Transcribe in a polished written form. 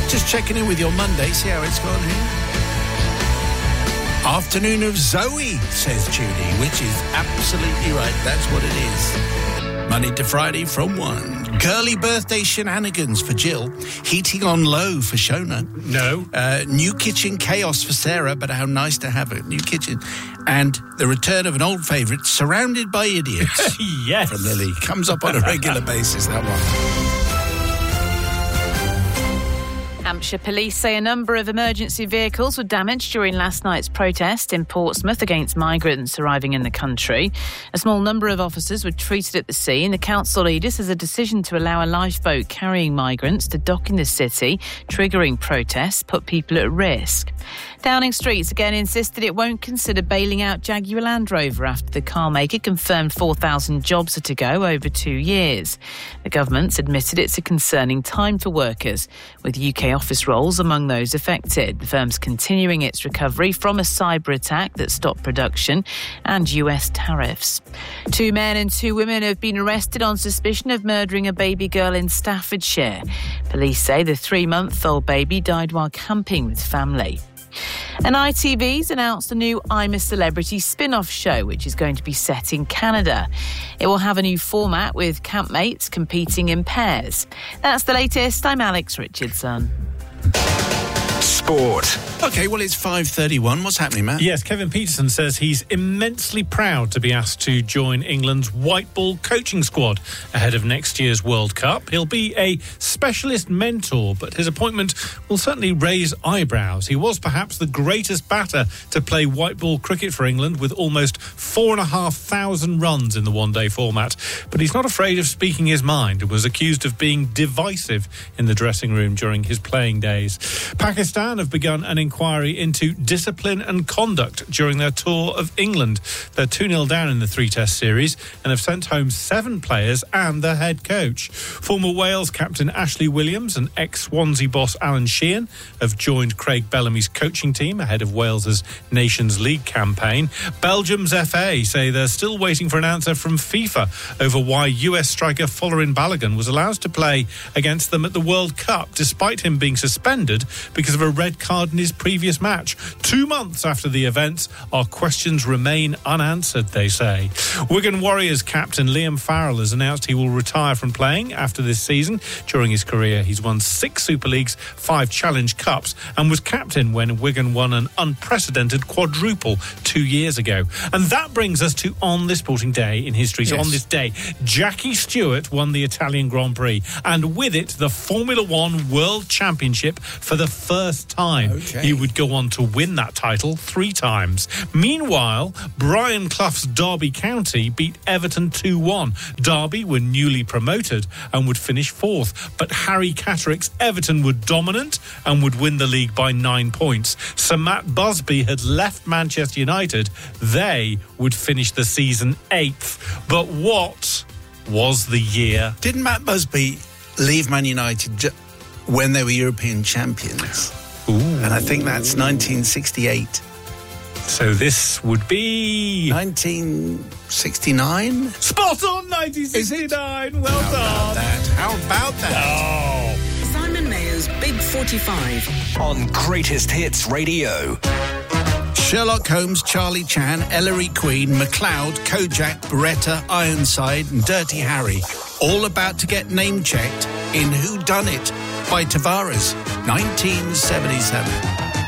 Just checking in with your Monday, see how it's gone here. Afternoon of Zoe, says Judy, which is absolutely right. That's what it is. Monday to Friday from 1. Girly birthday shenanigans for Jill. Heating on low for Shona. No. New kitchen chaos for Sarah, but how nice to have a new kitchen. And the return of an old favourite, Surrounded by Idiots. Yes. From Lily. Comes up on a regular basis, that one. Hampshire police say a number of emergency vehicles were damaged during last night's protest in Portsmouth against migrants arriving in the country. A small number of officers were treated at the scene. The council leader says a decision to allow a lifeboat carrying migrants to dock in the city, triggering protests, put people at risk. Downing Street's again insisted it won't consider bailing out Jaguar Land Rover after the car maker confirmed 4,000 jobs are to go over 2 years. The government's admitted it's a concerning time for workers, with UK office roles among those affected. The firm's continuing its recovery from a cyber attack that stopped production and US tariffs. 2 men and 2 women have been arrested on suspicion of murdering a baby girl in Staffordshire. Police say the 3-month-old baby died while camping with family. And ITV's announced a new I'm a Celebrity spin-off show, which is going to be set in Canada. It will have a new format with campmates competing in pairs. That's the latest. I'm Alex Richardson. Sport. OK, well, it's 5:31. What's happening, Matt? Yes, Kevin Peterson says he's immensely proud to be asked to join England's white ball coaching squad ahead of next year's World Cup. He'll be a specialist mentor, but his appointment will certainly raise eyebrows. He was perhaps the greatest batter to play white ball cricket for England, with almost 4,500 runs in the one-day format. But he's not afraid of speaking his mind and was accused of being divisive in the dressing room during his playing days. Pakistan have begun an inquiry into discipline and conduct during their tour of England. They're 2-0 down in the 3-test series and have sent home 7 players and their head coach. Former Wales captain Ashley Williams and ex-Swansea boss Alan Sheehan have joined Craig Bellamy's coaching team ahead of Wales's Nations League campaign. Belgium's FA say they're still waiting for an answer from FIFA over why US striker Folarin Balogun was allowed to play against them at the World Cup despite him being suspended because of a red card in his previous match. 2 months after the events, our questions remain unanswered, they say. Wigan Warriors captain Liam Farrell has announced he will retire from playing after this season. During his career, he's won 6 Super Leagues, 5 Challenge Cups, and was captain when Wigan won an unprecedented quadruple 2 years ago. And that brings us to On This Sporting Day in history. So on this day, Jackie Stewart won the Italian Grand Prix, and with it, the Formula One World Championship for the first time. Okay. He would go on to win that title 3 times. Meanwhile, Brian Clough's Derby County beat Everton 2-1. Derby were newly promoted and would finish 4th, but Harry Catterick's Everton were dominant and would win the league by 9 points. Sir Matt Busby had left Manchester United. They would finish the season 8th. But what was the year? Didn't Matt Busby leave Man United when they were European champions? Ooh. And I think that's 1968. So this would be 1969? Spot on, 1969. Well done. How about that? Oh. Simon Mayer's Big 45 On Greatest Hits Radio. Sherlock Holmes, Charlie Chan, Ellery Queen, MacLeod, Kojak, Beretta, Ironside and Dirty Harry, all about to get name-checked in Who Done It by Tavares, 1977.